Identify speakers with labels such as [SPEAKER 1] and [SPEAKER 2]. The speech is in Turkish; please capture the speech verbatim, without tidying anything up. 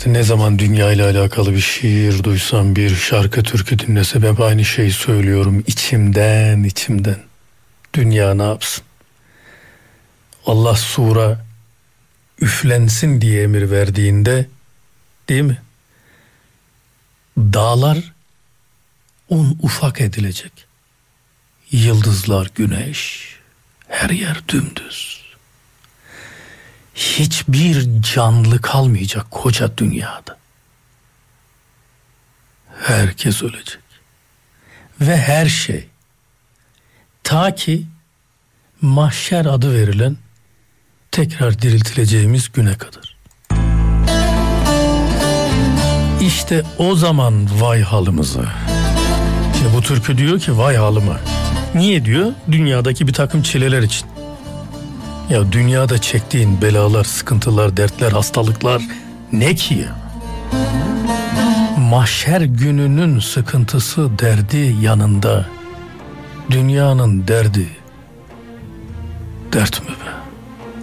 [SPEAKER 1] Ne zaman dünya ile alakalı bir şiir duysam, bir şarkı türkü dinlesem hep aynı şeyi söylüyorum içimden içimden. Dünya ne yapsın? Allah sura üflensin diye emir verdiğinde, değil mi? Dağlar un ufak edilecek. Yıldızlar, güneş, her yer dümdüz. Hiçbir canlı kalmayacak koca dünyada. Herkes ölecek. Ve her şey, ta ki mahşer adı verilen tekrar diriltileceğimiz güne kadar. İşte o zaman vay halımıza. Şimdi bu türkü diyor ki vay halıma. Niye diyor? Dünyadaki bir takım çileler için. Ya dünyada çektiğin belalar, sıkıntılar, dertler, hastalıklar ne ki ya? Mahşer gününün sıkıntısı, derdi yanında. Dünyanın derdi dert mi be?